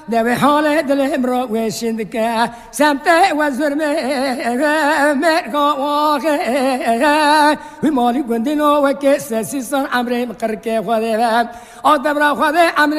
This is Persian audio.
ده حال دلم را وشند که سمت وزر مرقاقه وی مالی گندینو و که سیستان امر مقرر که خواده آدم را خواده امر